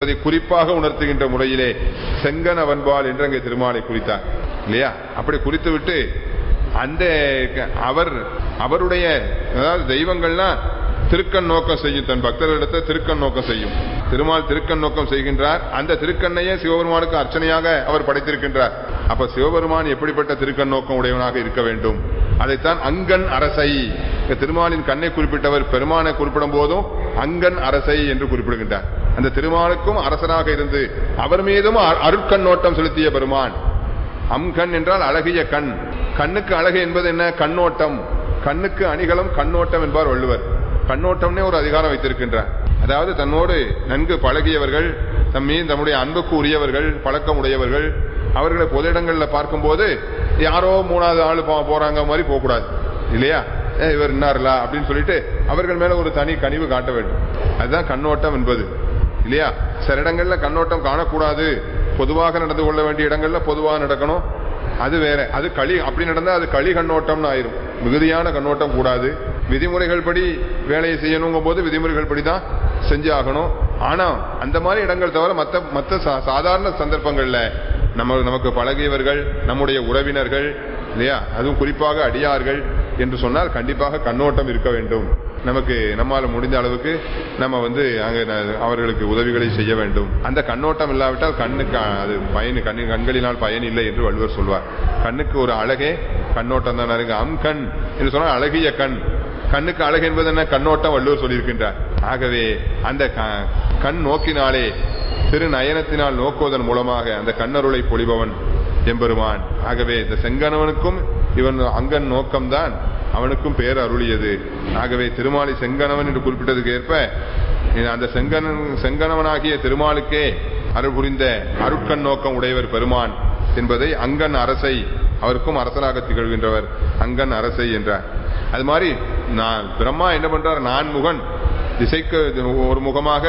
குறிப்பாக உணர்த்துகின்ற முறையிலே செங்கனவன்பால் என்று அங்கே திருமாலை குறித்தார் இல்லையா? அப்படி குறித்து விட்டு அந்த அவருடைய அதாவது தெய்வங்கள்லாம் திருக்கண் நோக்கம் செய்யும், தன் பக்தர்களிடத்தை திருக்கண் நோக்கம் செய்யும். திருமால் திருக்கண் நோக்கம் செய்கின்றார். அந்த திருக்கண்ணையே சிவபெருமானுக்கு அர்ச்சனையாக அவர் படைத்திருக்கின்றார். அப்ப சிவபெருமான் எப்படிப்பட்ட திருக்கண் நோக்கம் உடையவனாக இருக்க வேண்டும்? அதைத்தான் அங்கன் அரசை, திருமாலின் கண்ணை குறிப்பிட்டவர் பெருமானை குறிப்பிடும் போதும் அங்கன் அரசை என்று குறிப்பிடுகின்றார். அந்த திருமாலுக்கும் அரசராக இருந்து அவர் மீதும் அருட்கண்ணோட்டம் செலுத்திய பெருமான். அம்கண் என்றால் அழகிய கண். கண்ணுக்கு அழகு என்பது என்ன? கண்ணோட்டம். கண்ணுக்கு அணிகலம் கண்ணோட்டம் என்பார் வள்ளுவர். கண்ணோட்டம்னே ஒரு அதிகாரம் வைத்திருக்கின்றார். அதாவது தன்னோடு நன்கு பழகியவர்கள், தம்முடைய அன்புக்கு உரியவர்கள், பழக்கம் உடையவர்கள், அவர்களை பொது இடங்களில் பார்க்கும் போது யாரோ மூணாவது ஆளு போறாங்க மாதிரி போகக்கூடாது இல்லையா? இவர் இன்னார்லா அப்படின்னு சொல்லிட்டு அவர்கள் மேல ஒரு தனி கனிவு காட்ட வேண்டும். அதுதான் கண்ணோட்டம் என்பது இல்லையா? சில இடங்கள்ல கண்ணோட்டம் காணக்கூடாது, பொதுவாக நடந்து கொள்ள வேண்டிய இடங்கள்ல பொதுவாக நடக்கணும், அது வேற. அது களி அப்படி நடந்தா அது களி கண்ணோட்டம்னு ஆயிரும். மிகுதியான கண்ணோட்டம் கூடாது. விதிமுறைகள் படி வேலையை செய்யணுங்கும் போது விதிமுறைகள் படி தான் செஞ்சு ஆகணும். ஆனா அந்த மாதிரி இடங்கள் தவிர மற்ற சாதாரண சந்தர்ப்பங்கள்ல நமக்கு பழகியவர்கள், நம்முடைய உறவினர்கள் இல்லையா, அதுவும் குறிப்பாக அடியார்கள் என்று சொன்னால் கண்டிப்பாக கண்ணோட்டம் இருக்க வேண்டும். நம்மால முடிந்த அளவுக்கு நம்ம அங்க அவர்களுக்கு உதவிகளை செய்ய வேண்டும். அந்த கண்ணோட்டம் இல்லாவிட்டால் கண்ணுக்கு அது கண்களினால் பயன் இல்லை என்று வள்ளுவர் சொல்வார். கண்ணுக்கு ஒரு அழகே கண்ணோட்டம் தான் இருக்கு. அம்கண் என்று சொன்னால் அழகிய கண். கண்ணுக்கு அழகு என்பது என்ன? கண்ணோட்டம் வள்ளுவர் சொல்லியிருக்கின்றார். ஆகவே அந்த கண் நோக்கினாலே, திரு நயனத்தினால் நோக்குவதன் மூலமாக அந்த கண்ணருளை பொழிபவன் எம்பெருமான். ஆகவே இந்த செங்கணவனுக்கும் இவன் அங்கன் நோக்கம்தான் அவனுக்கும் பேர் அருளியது. ஆகவே திருமாலை செங்கணவன் என்று குறிப்பிட்டதுக்கு ஏற்ப அந்த செங்கணவனாகிய திருமாலுக்கே அருள் புரிந்த அருட்கண் நோக்கம் உடையவர் பெருமான் என்பதை அங்கன் அரசை, அவருக்கும் அரசராக திகழ்கின்றவர் அங்கன் அரசை என்றார். அது மாதிரி பிரம்மா என்ன பண்றார்? நான்முகன், திசைக்கு ஒரு முகமாக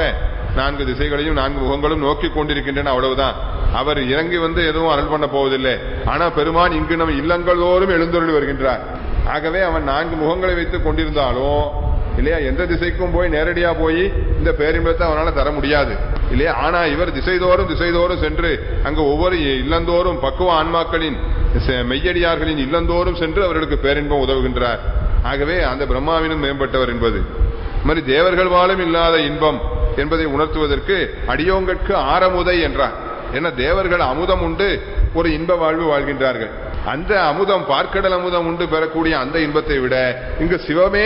4 திசைகளையும் 4 முகங்களும் நோக்கி கொண்டிருக்கின்றன, அவ்வளவுதான். அவர் இறங்கி எதுவும் அருள் பண்ண போவதில்லை. ஆனா பெருமான் இங்கு நம்ம இல்லங்களோறும் எழுந்தருளி வருகின்றார். ஆகவே அவன் 4 முகங்களை வைத்துக் கொண்டிருந்தாலும் இல்லையா, எந்த திசைக்கும் போய் நேரடியா போய் இந்த பேரின்பத்தை அவனால தர முடியாது இல்லையா. ஆனா இவர் திசைதோறும் சென்று அங்கு ஒவ்வொரு இல்லந்தோறும் பக்குவ ஆன்மாக்களின் மெய்யடியார்களின் இல்லந்தோறும் சென்று அவர்களுக்கு பேரின்பம் உதவுகின்றார். ஆகவே அந்த பிரம்மாவினும் மேம்பட்டவர் என்பது மாதிரி தேவர்கள் வாழும் இல்லாத இன்பம் என்பதை உணர்த்துவதற்கு அடியோங்கட்கு ஆரமுதை என்றார். ஏன்னா தேவர்கள் அமுதம் உண்டு ஒரு இன்ப வாழ்வு வாழ்கின்றார்கள். அந்த அமுதம், பார்க்கடல் அமுதம் உண்டு பெறக்கூடிய அந்த இன்பத்தை விட இங்கு சிவமே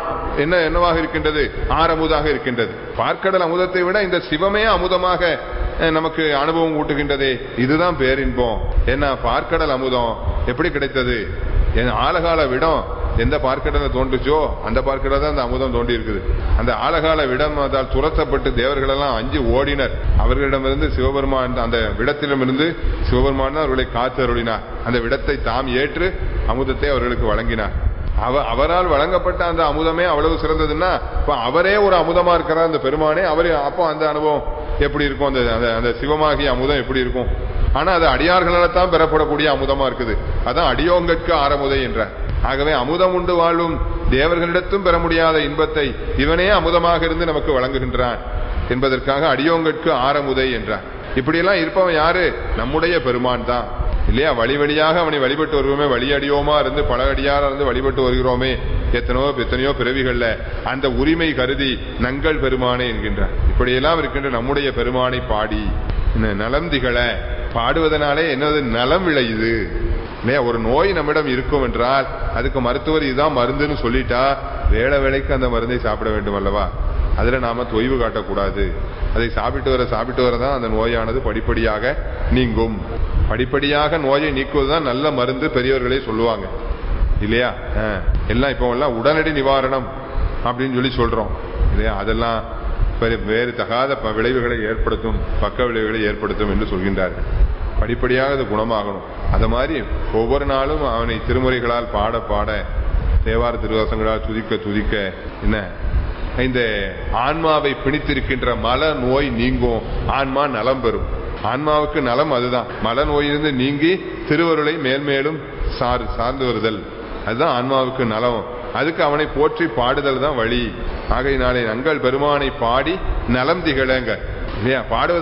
என்னவாக இருக்கின்றது? ஆரமுதாக இருக்கின்றது. பார்க்கடல் அமுதத்தை விட இந்த சிவமே அமுதமாக நமக்கு அனுபவம் ஊட்டுகின்றதே, இதுதான் பேரின்பம். ஏன்னா பார்க்கடல் அமுதம் எப்படி கிடைத்தது? ஆலகால விடம் எந்த பார்க்கடலை தோன்றுச்சோ அந்த பார்க்கடல் தான் அந்த அமுதம் தோண்டி இருக்குது. அந்த ஆலகால விடம் அதால் துரத்தப்பட்டு தேவர்கள் எல்லாம் அஞ்சு ஓடினர். அவர்களிடமிருந்து சிவபெருமான், அந்த விடத்திடமிருந்து சிவபெருமான் அவர்களை காத்து அருளினார். அந்த விடத்தை தாம் ஏற்று அமுதத்தை அவர்களுக்கு வழங்கினார். அவரால் வழங்கப்பட்ட அந்த அமுதமே அவ்வளவு சிறந்ததுன்னா அவரே ஒரு அமுதமா இருக்கிறார் அந்த பெருமானே. அவரே அப்போ அந்த அனுபவம் எப்படி இருக்கும்? அந்த சிவமாகிய அமுதம் எப்படி இருக்கும்? ஆனா அது அடியார்களால் தான் பெறப்படக்கூடிய அமுதமா இருக்குது. அதான் அடியோங்கட்கு ஆரமுதை என்ற. ஆகவே அமுதம் உண்டு வாழும் தேவர்களிடத்தும் பெற முடியாத இன்பத்தை இவனே அமுதமாக இருந்து நமக்கு வழங்குகின்றான் என்பதற்காக அடியோங்கட்கு ஆரமுதை என்றார். இப்படியெல்லாம் இருப்பவன் யாரு? நம்முடைய பெருமான் தான் இல்லையா? வழி வழியாக அவனை வழிபட்டு வருவோமே, வழியடியோமா இருந்து பல அடியாரா இருந்து வழிபட்டு வருகிறோமே எத்தனையோ பிறவிகள்ல அந்த உரிமை கருதி நங்கள் பெருமானே என்கின்றார். இப்படியெல்லாம் இருக்கின்ற நம்முடைய பெருமானை பாடி நலம் திகழ பாடுவதனாலே என்னது நலம் விளையுது. ஒரு நோய் நம்மிடம் இருக்கும் என்றால் அதுக்கு மருத்துவர் இதுதான் மருந்துன்னு சொல்லிட்டா வேளை வேளைக்கு அந்த மருந்தை சாப்பிட வேண்டும் அல்லவா? அதுல நாம தொய்வு காட்டக்கூடாது. அதை சாப்பிட்டு வரதான் அந்த நோயானது படிப்படியாக நீங்கும். படிப்படியாக நோயை நீக்குவதுதான் நல்ல மருந்து, பெரியவர்களே சொல்லுவாங்க இல்லையா? எல்லாம் இப்போ எல்லாம் உடனடி நிவாரணம் அப்படின்னு சொல்றோம் இல்லையா? அதெல்லாம் வேறு தகாத விளைவுகளை ஏற்படுத்தும், பக்க விளைவுகளை ஏற்படுத்தும் என்று சொல்கின்றார்கள். படிப்படியாக அது குணமாகணும். அத மாதிரி ஒவ்வொரு நாளும் அவனை திருமுறைகளால் பாட பாட, தேவார திருவாசங்களால் துதிக்க என்ன இந்த ஆன்மாவை பிணித்திருக்கின்ற மல நோய் நீங்கும், ஆன்மா நலம் பெறும். ஆன்மாவுக்கு நலம் அதுதான். மல நோயிலிருந்து நீங்கி திருவருளை மேல்மேலும் சார்ந்து வருதல், அதுதான் ஆன்மாவுக்கு நலம். அதுக்கு அவனை போற்றி பாடுதல் தான் வழி. ஆகையினாலே நங்கள் பெருமானை பாடி நலம் திகழங்க இல்லையா? பாடுவது